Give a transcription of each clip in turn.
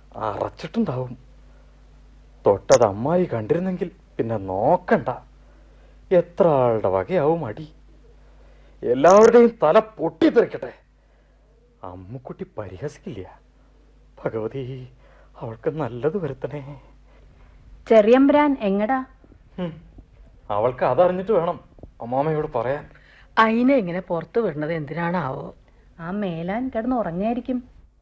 അറച്ചിട്ടുണ്ടാവും. തൊട്ടത് അമ്മായി കണ്ടിരുന്നെങ്കിൽ പിന്നെ നോക്കണ്ട. എത്ര ആളുടെ വകയാവും അടി. എല്ലാവരുടെയും തല പൊട്ടിത്തെറിക്കട്ടെ. അമ്മുക്കുട്ടി പരിഹസിക്കില്ല. ഭഗവതി, അവൾക്ക് നല്ലത് വരുത്തണേ. ചെറിയമ്പ്രാൻ എങ്ങടാ? അവൾക്ക് അതറിഞ്ഞിട്ട് വേണം അമ്മാമ്മയോട് പറയാൻ. അയിനെ ഇങ്ങനെ പുറത്തു വിടുന്നത് എന്തിനാണാവോ? ആ മേലാൻ കിടന്ന് ഉറങ്ങായിരിക്കും.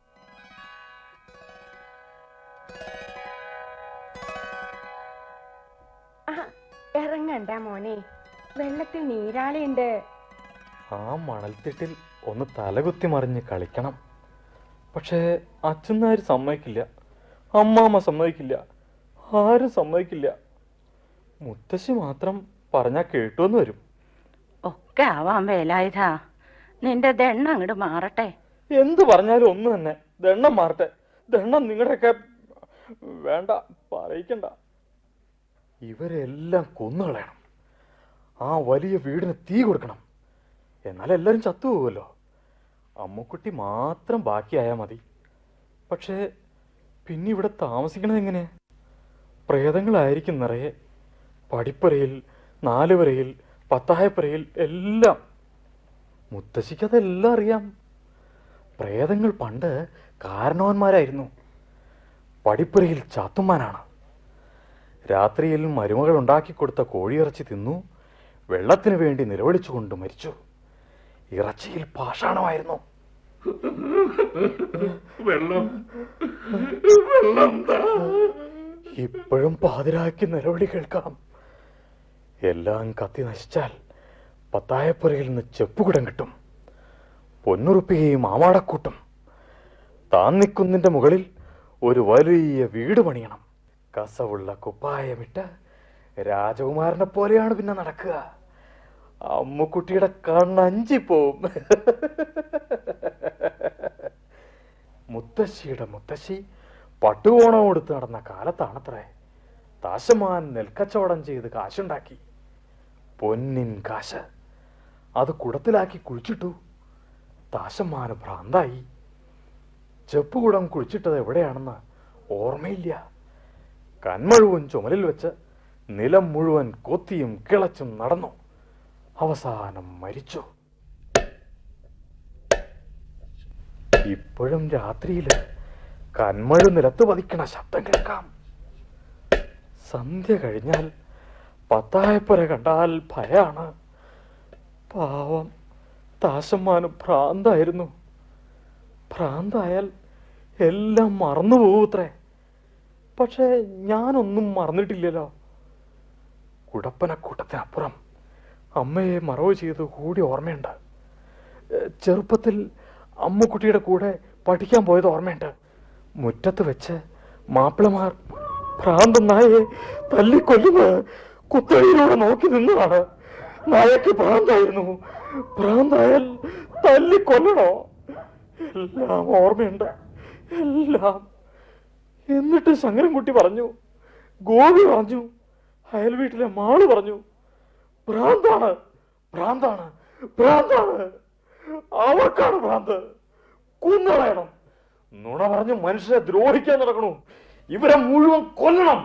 ഇറങ്ങണ്ട മോനെ, വെള്ളത്തിൽ നീരാളിയുണ്ട്. ആ മണൽത്തിട്ടിൽ ഒന്ന് തലകുത്തി മറിഞ്ഞ് കളിക്കണം. പക്ഷേ അച്ഛനാര് സമ്മതിക്കില്ല, അമ്മാമ്മ സമ്മതിക്കില്ല, ആരും സമ്മതിക്കില്ല. മുത്തശ്ശി മാത്രം പറഞ്ഞാൽ കേട്ടുവെന്ന് വരും. ഒക്കെ ആവാൻ വേലായുധാ, നിന്റെ ദണ്ണം അങ്ങോട്ട് മാറട്ടെ. എന്ത് പറഞ്ഞാലും ഒന്ന് തന്നെ. ദണ്ണം മാറട്ടെ. ദണ്ണം നിങ്ങളുടെയൊക്കെ വേണ്ട, പറയിക്കണ്ട. ഇവരെല്ലാം കൊന്നുകളയണം. ആ വലിയ വീടിന് തീ കൊടുക്കണം. എന്നാലെല്ലാവരും ചത്തുപോകുമല്ലോ. അമ്മുക്കുട്ടി മാത്രം ബാക്കിയായാൽ മതി. പക്ഷേ പിന്നെ ഇവിടെ താമസിക്കണത് എങ്ങനെ? പ്രേതങ്ങളായിരിക്കും നിറയെ. പടിപ്പുരയിൽ, നാലുപുരയിൽ, പത്തായപ്പുരയിൽ എല്ലാം. മുത്തശ്ശിക്കതെല്ലാം അറിയാം. പ്രേതങ്ങൾ പണ്ട് കാരണവന്മാരായിരുന്നു. പടിപ്പുരയിൽ ചാത്തുമാനാണ്. രാത്രിയിൽ മരുമകൾ ഉണ്ടാക്കിക്കൊടുത്ത കോഴിയിറച്ചി തിന്നു വെള്ളത്തിന് വേണ്ടി നിലവിളിച്ചുകൊണ്ട് മരിച്ചു. ഇറച്ചിയിൽ പാഷാണമായിരുന്നു. ഇപ്പോഴും പാതിരാക്കി നിലവിളി കേൾക്കാം. എല്ലാം കത്തി നശിച്ചാൽ പത്തായപ്പുരയിൽ നിന്ന് ചെപ്പുകുടം കിട്ടും, പൊന്നുറുപ്പികയും ആമാടക്കൂട്ടും. താന്നിക്കുന്നിന്റെ മുകളിൽ ഒരു വലിയ വീട് പണിയണം. കസവുള്ള കുപ്പായമിട്ട് രാജകുമാരനെ പോലെയാണ് പിന്നെ നടക്കുക. അമ്മുക്കുട്ടിയുടെ കണ്ണഞ്ചിപ്പോവും. മുത്തശ്ശിയുടെ മുത്തശ്ശി പട്ടുകോണം കൊടുത്ത് നടന്ന കാലത്താണത്രേ താശമാൻ നെൽക്കച്ചവടം ചെയ്ത് കാശുണ്ടാക്കി. പൊന്നിൻ കാശ്. അത് കുടത്തിലാക്കി കുഴിച്ചിട്ടു. താശമാന് ഭ്രാന്തായി. ചെപ്പുകുടം കുഴിച്ചിട്ടത് എവിടെയാണെന്ന് ഓർമ്മയില്ല. കന്മഴുവൻ ചുമലിൽ വെച്ച് നിലം മുഴുവൻ കൊത്തിയും കിളച്ചും നടന്നു. അവസാനം മരിച്ചു. ഇപ്പോഴും രാത്രിയിൽ കന്മഴു നിലത്ത് പതിക്കണ ശബ്ദം കേൾക്കാം. സന്ധ്യ കഴിഞ്ഞാൽ പത്തായപ്പുര കണ്ടാൽ ഭയാണ്. പാവം താശമ്മാന് ഭ്രാന്തായിരുന്നു. ഭ്രാന്തായാൽ എല്ലാം മറന്നുപോകൂത്രേ. പക്ഷേ ഞാനൊന്നും മറന്നിട്ടില്ലല്ലോ. കുടപ്പനക്കൂട്ടത്തിനപ്പുറം അമ്മയെ മറവ് ചെയ്ത് കൂടി ഓർമ്മയുണ്ട്. ചെറുപ്പത്തിൽ അമ്മുക്കുട്ടിയുടെ കൂടെ പഠിക്കാൻ പോയത് ഓർമ്മയുണ്ട്. മുറ്റത്ത് വെച്ച് മാപ്പിളമാർ ഭ്രാന്തൻ നായയെ തല്ലിക്കൊല്ലുന്ന കുത്തഴിയിലൂടെ നോക്കി നിന്നതാണ്. നായക്ക് ഭ്രാന്തായിരുന്നു. ഭ്രാന്തായാൽ തല്ലിക്കൊല്ലണോ? എല്ലാം ഓർമ്മയുണ്ട്, എല്ലാം. എന്നിട്ട് ശങ്കരൻകുട്ടി പറഞ്ഞു, ഗോപി പറഞ്ഞു, അയൽ വീട്ടിലെ മാള് പറഞ്ഞു, ഭ്രാന്താണ്, ഭ്രാന്താണ്, ഭ്രാന്താണ്. അവർക്കാണ് ഭ്രാന്ത്. കുന്നളയണം. നുണ പറഞ്ഞ് മനുഷ്യരെ ദ്രോഹിക്കാൻ നടക്കണു. ഇവരെ മുഴുവൻ കൊല്ലണം.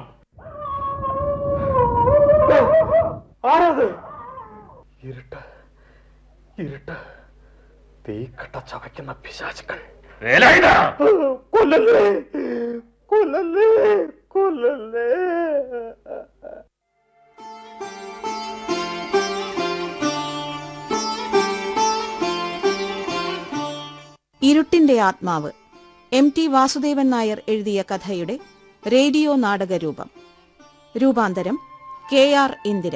ആരത്? ഇരുട്ട്, ഇരുട്ട്. തീക്കട്ട ചവയ്ക്കുന്ന പിശാചുക്കൾ. കൊല്ലല്ലേ, കൊല്ലല്ലേ, കൊല്ലല്ലേ. ഇരുട്ടിന്റെ ആത്മാവ് MT വാസുദേവൻ നായർ എഴുതിയ കഥയുടെ റേഡിയോ നാടകരൂപം. രൂപാന്തരം KR ഇന്ദിര.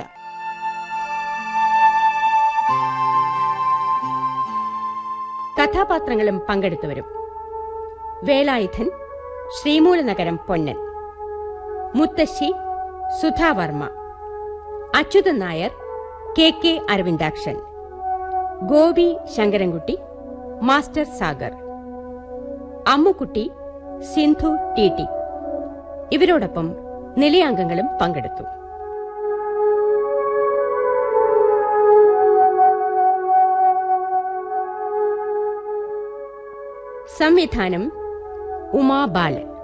കഥാപാത്രങ്ങളും പങ്കെടുത്തവരും: വേലായുധൻ ശ്രീമൂലനഗരം പൊന്നൻ, മുത്തശ്ശി Sudhavarma, Achuthan Nair KK Aravindakshan, Gopi Sankarankutty master Sagar, Ammukutty Sindhu TT. ഇവരോടൊപ്പം നിലയാംഗങ്ങളും പങ്കെടുത്തു. സംവിധാനം ഉമാ ബാലൻ.